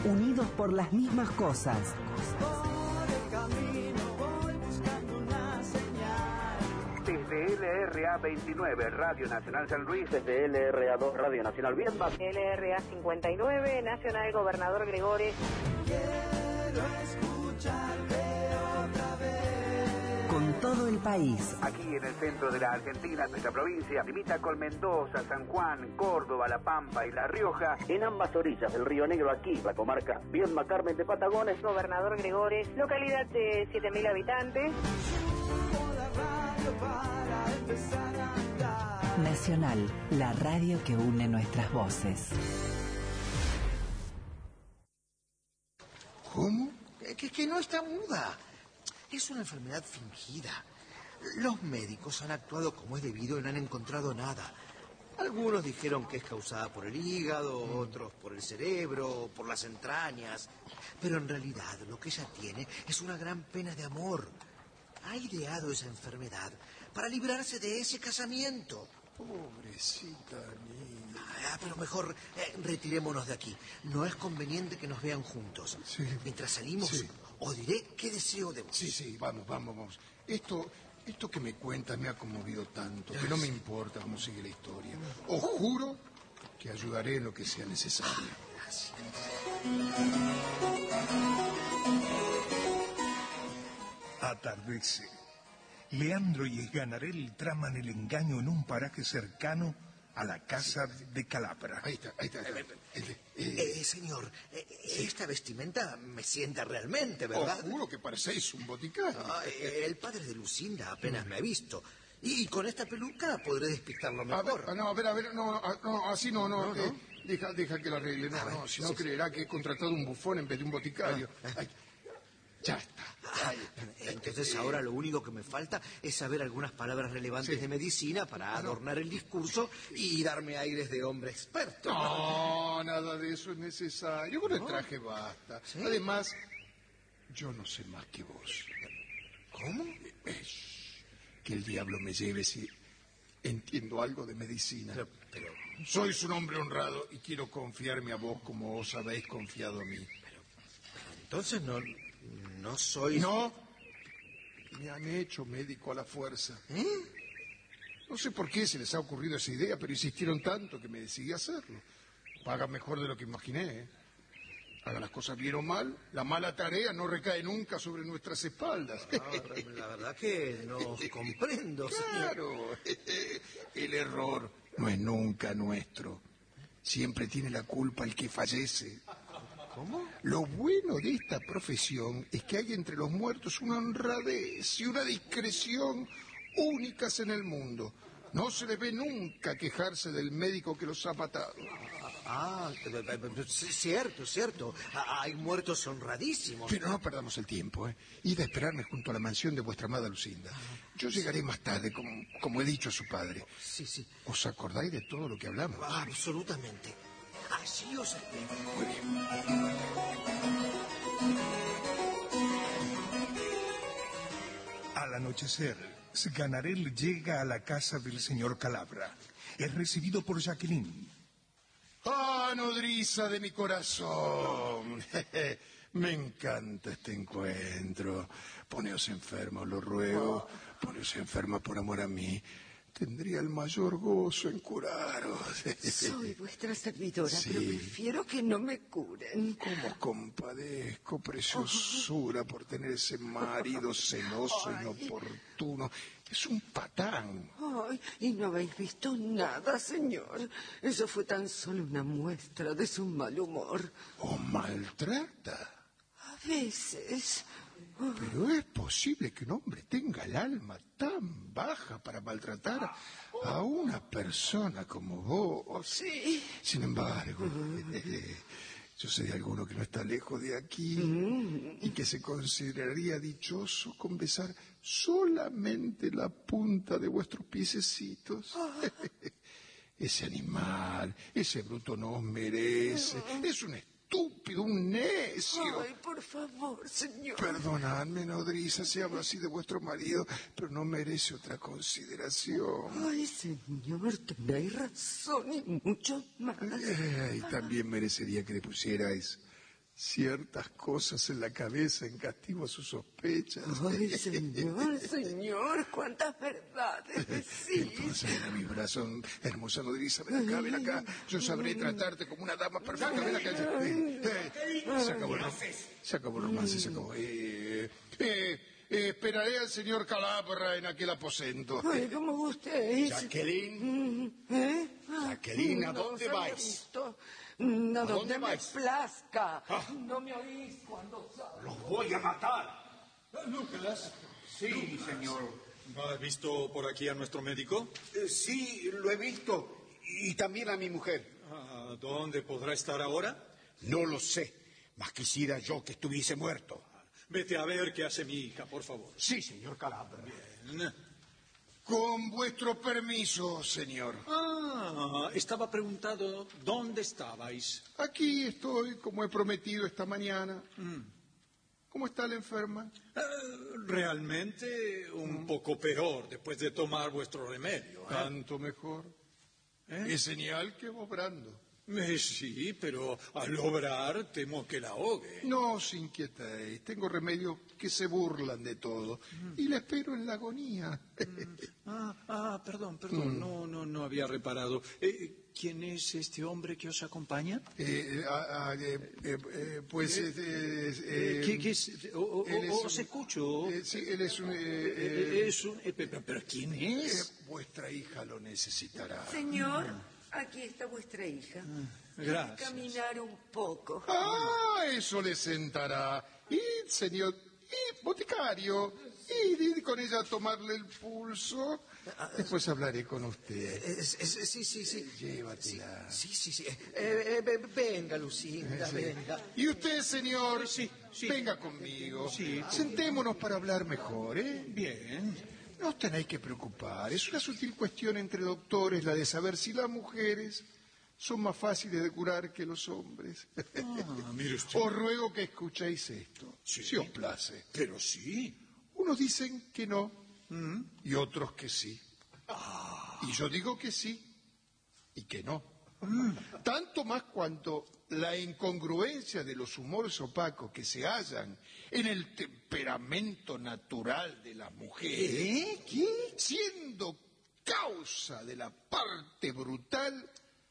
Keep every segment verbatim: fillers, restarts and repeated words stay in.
unidos por las mismas cosas. Por el camino voy buscando una señal. Desde L R A veintinueve, Radio Nacional San Luis. Desde L R A dos, Radio Nacional Viedma. L R A cincuenta y nueve, Nacional Gobernador Gregores. Quiero escucharte otra vez. Con todo el país. Aquí en el centro de la Argentina, nuestra provincia, limita con Mendoza, San Juan, Córdoba, La Pampa y La Rioja. En ambas orillas del Río Negro, aquí, la comarca Viedma Carmen de Patagones. Gobernador Gregores, localidad de siete mil habitantes. Subo la radio para empezar a andar. Nacional, la radio que une nuestras voces. ¿Cómo? Que, que no está muda. Es una enfermedad fingida. Los médicos han actuado como es debido y no han encontrado nada. Algunos dijeron que es causada por el hígado, otros por el cerebro, por las entrañas. Pero en realidad lo que ella tiene es una gran pena de amor. Ha ideado esa enfermedad para librarse de ese casamiento. Pobrecita niña. Ah, pero mejor eh, retirémonos de aquí. No es conveniente que nos vean juntos. Sí. Mientras salimos, Sí. os diré qué deseo de vos. Sí, sí, vamos, vamos, vamos. Esto, esto que me cuentas me ha conmovido tanto que no me importa cómo sigue la historia. Os juro que ayudaré en lo que sea necesario. Gracias. Atardece. Leandro y Esganarel traman el engaño en un paraje cercano a la casa de Calabra. Ahí está, ahí está. Ahí está. Eh, Eh, señor, eh, esta vestimenta me sienta realmente, ¿verdad? Os juro que parecéis un boticario. Ah, eh, el padre de Lucinda apenas me ha visto. Y con esta peluca podré despistarlo A mejor. ver, no, a ver, a ver, no, no, no, así no, no, No, no. eh, deja, deja que lo arregle, no, A ver, no, si sí, no sí. creerá que he contratado un bufón en vez de un boticario. Ah, Ay, ya está. Ah, entonces ahora lo único que me falta es saber algunas palabras relevantes Sí. de medicina para adornar el discurso y darme aires de hombre experto. No, nada de eso es necesario. Con el traje basta. ¿Sí? Además, yo no sé más que vos. ¿Cómo? Eh, shh, que el diablo me lleve si entiendo algo de medicina. Pero, pero, Sois un hombre honrado y quiero confiarme a vos como os habéis confiado a mí. entonces no, no soy... No, me han hecho médico a la fuerza. ¿Eh? No sé por qué se les ha ocurrido esa idea, pero insistieron tanto que me decidí a hacerlo. Pagan mejor de lo que imaginé, ¿eh? Hagan las cosas bien o mal, la mala tarea no recae nunca sobre nuestras espaldas. Ah, la verdad que no os comprendo, señor. Claro, el error no es nunca nuestro. Siempre tiene la culpa el que fallece. ¿Cómo? Lo bueno de esta profesión es que hay entre los muertos una honradez y una discreción únicas en el mundo. No se les ve nunca quejarse del médico que los ha matado. Ah, sí, cierto, cierto. Ah, hay muertos honradísimos. Pero no perdamos el tiempo, ¿eh? Id a esperarme junto a la mansión de vuestra amada Lucinda. Yo llegaré más tarde, como, como he dicho a su padre. Sí, sí. ¿Os acordáis de todo lo que hablamos? Ah, absolutamente. Así os espero. Muy bien. Al anochecer, Sganarelle llega a la casa del señor Calabra. Es recibido por Jacqueline. ¡Ah, nodriza de mi corazón! Me encanta este encuentro. Poneos enfermos, lo ruego. Poneos enferma por amor a mí. Tendría el mayor gozo en curaros. Soy vuestra servidora, Sí. pero prefiero que no me curen. Cómo compadezco, preciosura, por tener ese marido celoso, Ay. inoportuno. Es un patán. Ay, y no habéis visto nada, señor. Eso fue tan solo una muestra de su mal humor. ¿O maltrata? A veces... Pero es posible que un hombre tenga el alma tan baja para maltratar a una persona como vos. Sí. Sin embargo, eh, yo sé de alguno que no está lejos de aquí y que se consideraría dichoso con besar solamente la punta de vuestros piececitos. Ese animal, ese bruto no os merece. Es un estúpido, un necio. Ay, por favor, señor. Perdonadme, nodriza, si hablo así de vuestro marido, pero no merece otra consideración. Ay, señor, tenéis razón y mucho más. Eh, y también merecería que le pusierais ciertas cosas en la cabeza en castigo a sus sospechas. Ay, señor, señor, cuántas verdades decís. Entonces, ven a mis brazos, hermosa nodriza, ven acá, ven acá. Yo sabré tratarte como una dama perfecta, ven acá. Eh, eh, se acabó el romance, se acabó el romance, se acabó. Eh, eh, eh, esperaré al señor Calabra en aquel aposento. Ay, ¿cómo gustéis? Jacqueline, ¿Eh? Jacqueline, ¿a No dónde os había vais? visto. No, ¿A donde dónde me vais? plazca. Ah. No me oís cuando salgo. Los voy a matar. Lucas. Sí, señor. ¿Has visto por aquí a nuestro médico? Eh, sí, lo he visto. Y también a mi mujer. Ah, ¿dónde podrá estar ahora? No lo sé. Mas quisiera yo que estuviese muerto. Vete a ver qué hace mi hija, por favor. Sí, señor Calabra. Bien. Con vuestro permiso, señor. Ah, estaba preguntado dónde estabais. Aquí estoy, como he prometido esta mañana. ¿Cómo está la enferma? Eh, realmente un poco peor después de tomar vuestro remedio. ¿eh? Tanto mejor. ¿Eh? Es señal que va obrando. Eh, sí, pero al obrar temo que la ahogue. No os inquietéis, tengo remedios que se burlan de todo. Y la espero en la agonía. Ah, ah, perdón, perdón, no, no, no había reparado. Eh, ¿Quién es este hombre que os acompaña? Eh, ah, ah, eh, eh, eh, pues... eh, eh, Eh, eh, ¿Qué, qué es? O, o- él es o- un- os escucho. eh, sí, él es un... eh, Eh, eh, es un- eh, pero, pero ¿quién eh, es? vuestra hija lo necesitará. Señor, aquí está vuestra hija. Gracias. Caminar un poco. Ah, eso le sentará. Y, señor, y boticario, y, y con ella tomarle el pulso. Después hablaré con usted. Eh, eh, sí, sí, sí. Llévatela. Sí, sí, sí. Eh, eh, eh, venga, Lucinda, venga. Y usted, señor, Sí, sí. venga conmigo. Sí. Sentémonos para hablar mejor, ¿eh? Bien. No os tenéis que preocupar. Es una sutil cuestión entre doctores la de saber si las mujeres son más fáciles de curar que los hombres. Ah, mire usted. Os ruego que escuchéis esto, Sí. si os place. Pero sí. Unos dicen que no y otros que sí. Y yo digo que sí y que no. Tanto más cuanto la incongruencia de los humores opacos que se hallan en el temperamento natural de las mujeres, ¿Eh? ¿Qué? siendo causa de la parte brutal,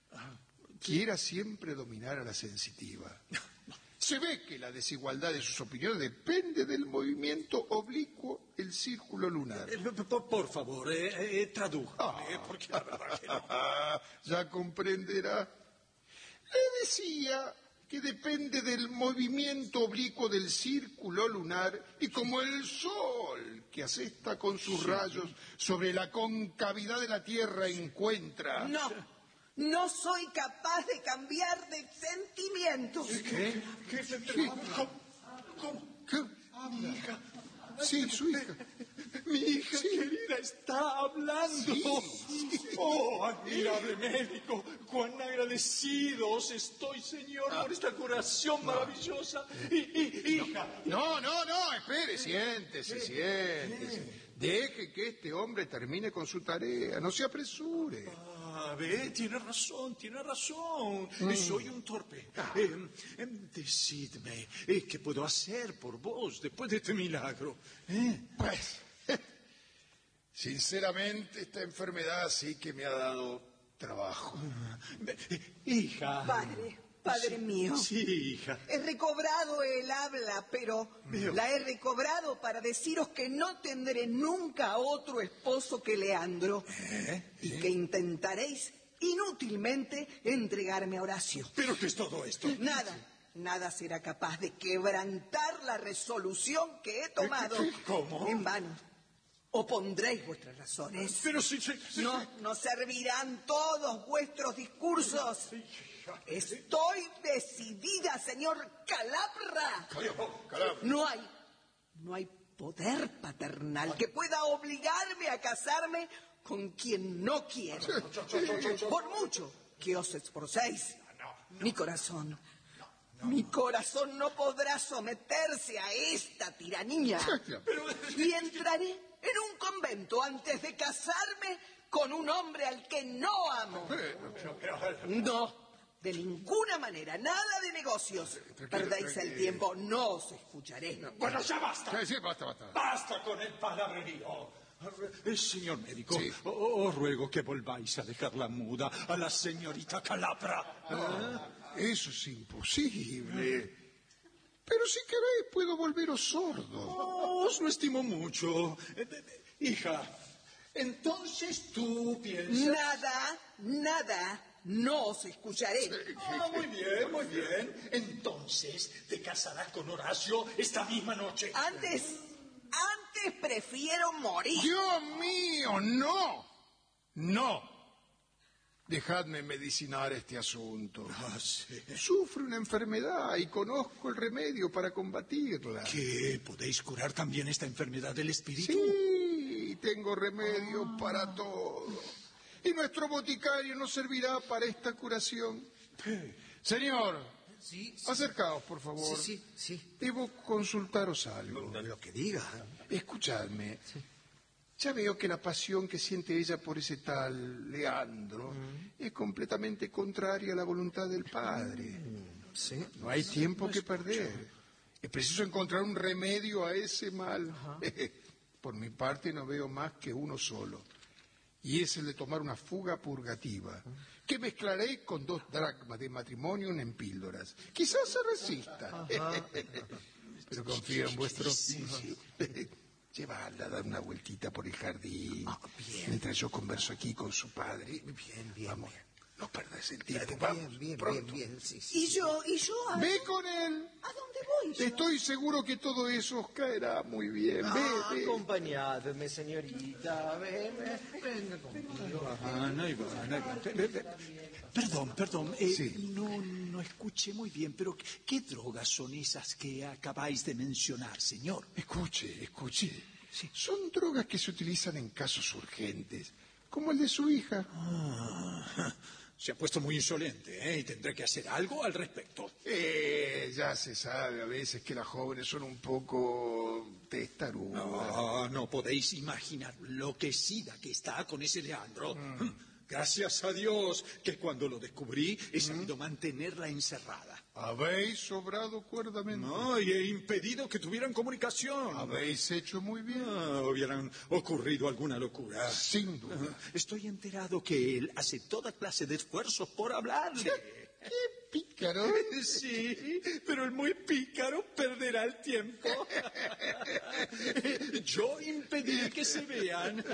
quiera siempre dominar a la sensitiva. Se ve que la desigualdad de sus opiniones depende del movimiento oblicuo del círculo lunar. Eh, Por, por favor, eh, eh, tradújame, porque la verdad que no. Ya comprenderá. Le decía que depende del movimiento oblicuo del círculo lunar y como el sol que asesta con sus rayos sobre la concavidad de la Tierra encuentra... No, no soy capaz de cambiar de sentimientos. ¿Qué? ¿Qué se ¿Qué? ¿Qué? Mi hija. Sí, su hija. Mi hija Sí. querida está hablando. Sí. Oh, admirable médico, cuán agradecidos estoy, Señor, por esta curación maravillosa. Y, y, hija. No, no, no, espere, siéntese, siéntese. Deje que este hombre termine con su tarea, no se apresure. Ah, ve, tiene razón, tiene razón. Eh, Soy un torpe. Eh, eh, decidme, eh, ¿qué puedo hacer por vos después de este milagro? ¿Eh? Pues, sinceramente, esta enfermedad sí que me ha dado trabajo. Eh, hija. Padre, padre mío. Sí, hija. He recobrado el habla, pero Veo. la he recobrado para deciros que no tendré nunca otro esposo que Leandro y que intentaréis inútilmente entregarme a Horacio. ¿Pero qué es todo esto? Nada, nada será capaz de quebrantar la resolución que he tomado. ¿Cómo? En vano. Opondréis vuestras razones. Pero si... si- si- No, no servirán todos vuestros discursos. Estoy decidida, señor Calabra. No hay, no hay poder paternal que pueda obligarme a casarme con quien no quiero. Por mucho que os esforcéis, mi corazón, mi corazón no podrá someterse a esta tiranía. Y entraré en un convento antes de casarme con un hombre al que no amo. No, De ninguna manera, nada de negocios. Perdáis el tiempo, no os escucharé. Bueno, ya basta. Sí, sí, basta, basta. Basta con el palabrerío. Eh, Señor médico, sí. o- os ruego que volváis a dejarla muda a la señorita Calabra. Ah, eso es imposible. Pero si queréis, puedo volveros sordos. Oh, os lo estimo mucho. Eh, eh, eh, hija, entonces tú piensas... Nada, nada. No os escucharé. Ah, muy bien, muy bien. Entonces te casarás con Horacio esta misma noche. Antes, antes prefiero morir. Dios mío, no. No. Dejadme medicinar este asunto. Ah, sí. Sufre una enfermedad y conozco el remedio para combatirla. ¿Qué? ¿Podéis curar también esta enfermedad del espíritu? Sí, tengo remedio ah. para todo. Y nuestro boticario nos servirá para esta curación. ¿Qué? Señor, Sí, sí. acercaos, por favor. Sí, sí, sí. Debo consultaros algo. Lo, lo que diga. Escuchadme. Sí. Ya veo que la pasión que siente ella por ese tal Leandro mm. es completamente contraria a la voluntad del padre. Mm, sí. No hay tiempo no que perder. Es preciso encontrar un remedio a ese mal. Por mi parte no veo más que uno solo. Y es el de tomar una fuga purgativa, que mezclaré con dos dracmas de matrimonio en píldoras. Quizás se resista. Pero confío en vuestro... Sí, sí. Llevarla a dar una vueltita por el jardín, oh, mientras yo converso aquí con su padre. Bien, bien. Vamos, bien. no perdáis el tiempo. Bien, Vamos, bien, pronto. bien, bien. Sí, sí, ¿Y yo? ¿Y yo? ¿A Ve con él. ¿A dónde voy yo? Estoy seguro que todo eso os caerá muy bien. Ah, ve, ve. acompañadme, señorita. Ven, ven, venga conmigo. Ah, no, Iván, no, Iván. Ve, ve, ve. Perdón, perdón. Eh, Sí. No, no escuché muy bien, pero ¿qué drogas son esas que acabáis de mencionar, señor? Escuche, escuche. Sí. Son drogas que se utilizan en casos urgentes, como el de su hija. Ah, se ha puesto muy insolente, ¿eh? Y tendré que hacer algo al respecto. Eh, ya se sabe a veces que las jóvenes son un poco testarudas. No, no podéis imaginar lo enloquecida que está con ese Leandro. Mm. Gracias a Dios que cuando lo descubrí he sabido mm. mantenerla encerrada. Habéis sobrado cuerdamente. No, y he impedido que tuvieran comunicación. Habéis hecho muy bien. Ah, hubieran ocurrido alguna locura. Sin duda. Ah, estoy enterado que él hace toda clase de esfuerzos por hablarle. ¿Qué, qué pícaro? Sí, pero el muy pícaro perderá el tiempo. Yo impediré que se vean.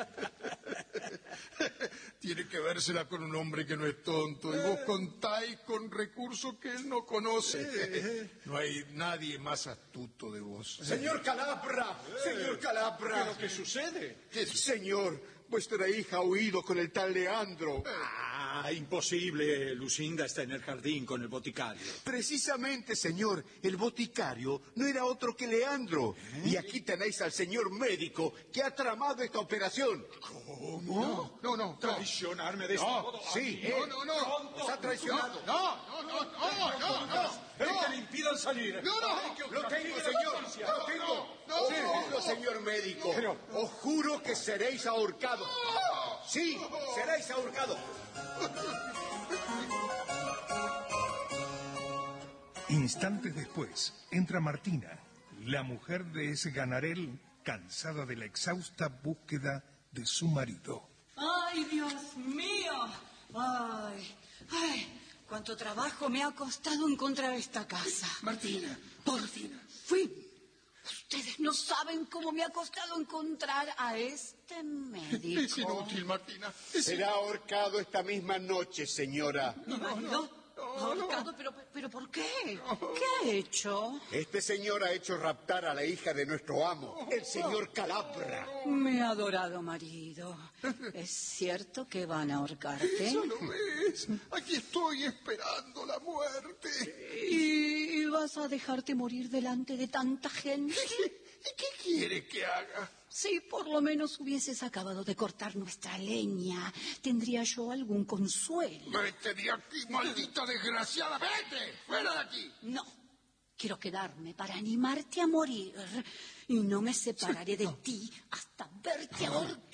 Tiene que vérsela con un hombre que no es tonto. Y vos contáis con recursos que él no conoce. No hay nadie más astuto de vos. Señor Calabra, señor Calabra. ¿Pero qué sucede? ¿Qué señor, vuestra hija ha huido con el tal Leandro. Ah, imposible. Lucinda está en el jardín con el boticario. Precisamente, señor, el boticario no era otro que Leandro. ¿Eh? Y aquí tenéis al señor médico que ha tramado esta operación. ¿Cómo? No, no, no. ¿Traicionarme de este no, modo? Sí, no, no, no. Nos ha traicionado. No, no, no, no, no, no. ¡El que le impidan salir! No, no, que os lo tengo, castigue la señor, justicia. lo tengo. No, Os no, juro, señor médico. Pero- Os juro que seréis ahorcados. Sí, seréis ahorcados. Instantes después, entra Martina, la mujer de ese ganarel, cansada de la exhausta búsqueda de su marido. ¡Ay, Dios mío! ¡Ay! ¡Ay! ¡Cuánto trabajo me ha costado encontrar esta casa! Martina, Por fin. Fui. Ustedes no saben cómo me ha costado encontrar a este médico. es inútil, Martina. Es Será ahorcado esta misma noche, señora. ¿Mi marido? Ahorcado, pero, pero ¿por qué? ¿Qué ha hecho? Este señor ha hecho raptar a la hija de nuestro amo, el señor Calabra. Mi adorado marido. ¿Es cierto que van a ahorcarte? ¿Eso lo ves? Aquí estoy esperando la muerte. ¿Y vas a dejarte morir delante de tanta gente? ¿Y qué quiere que haga? Si por lo menos hubieses acabado de cortar nuestra leña, tendría yo algún consuelo. Vete de aquí, maldita desgraciada. Vete, fuera de aquí. No, quiero quedarme para animarte a morir y no me separaré de ti hasta verte ahorcado.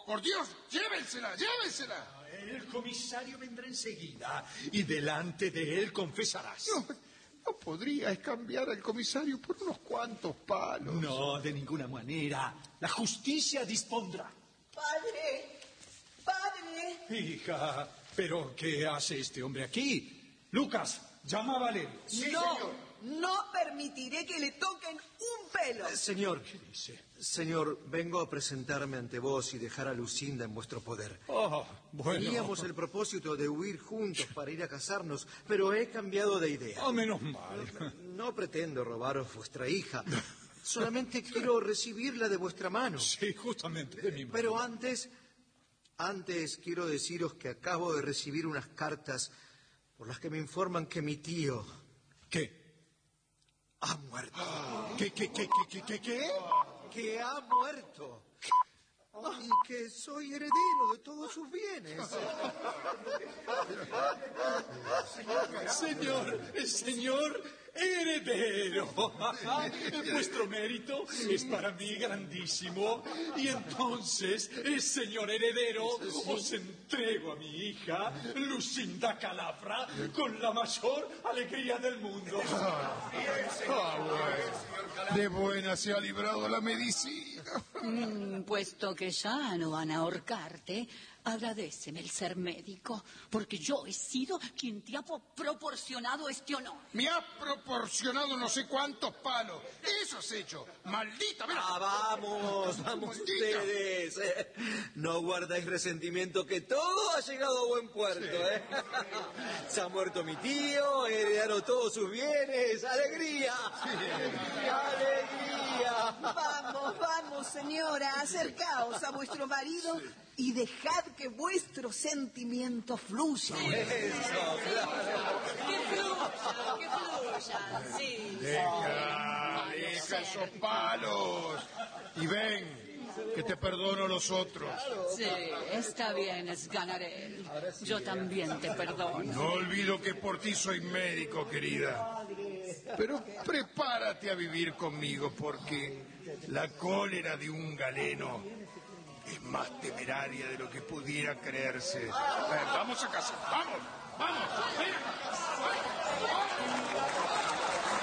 por Dios, llévensela, llévensela. El comisario vendrá enseguida y delante de él confesarás. No, no podrías cambiar al comisario por unos cuantos palos. No, de ninguna manera. La justicia dispondrá. Padre, padre. Hija, ¿pero qué hace este hombre aquí? Lucas, llama a Valerio. Sí, no, señor. No permitiré que le toquen un pelo. Eh, señor, ¿Qué dice? señor, vengo a presentarme ante vos y dejar a Lucinda en vuestro poder. Oh, bueno. Teníamos el propósito de huir juntos para ir a casarnos, pero he cambiado de idea. Oh, menos mal. No, no pretendo robaros vuestra hija. Solamente quiero recibirla de vuestra mano. Sí, justamente, de mi mano. Pero antes, antes quiero deciros que acabo de recibir unas cartas por las que me informan que mi tío... ¿Qué? Ha muerto. ¿Qué, qué, qué, qué, qué, qué? Que ha muerto. Y que soy heredero de todos sus bienes. Señor, señor heredero. Vuestro mérito es para mí grandísimo. Y entonces, señor heredero, os entrego a mi hija, Lucinda Calafra, con la mayor alegría del mundo. Ah, bueno. De buena se ha librado la medicina. Mm, puesto que ya no van a ahorcarte, agradéceme el ser médico, porque yo he sido quien te ha proporcionado este honor. Me ha proporcionado no sé cuántos palos. Eso has hecho. Maldita, mira. Ah, vamos, vamos Maldita. ustedes. eh. No guardáis resentimiento, que todo ha llegado a buen puerto. Sí. ¿eh? Se ha muerto mi tío, heredaron todos sus bienes. ¡Alegría! Sí. ¡Alegría! Vamos, vamos, señora, acercaos a vuestro marido y dejad que vuestros sentimientos fluyan. Eso, claro. ¡Que fluya, que fluya! Sí. Deja, deja esos palos. Y ven, que te perdono los otros. Sí, está bien, es Ganarel. Yo también te perdono. No olvido que por ti soy médico, querida. Pero prepárate a vivir conmigo, porque la cólera de un galeno es más temeraria de lo que pudiera creerse. Ven, vamos a casa, vamos, vamos, ven.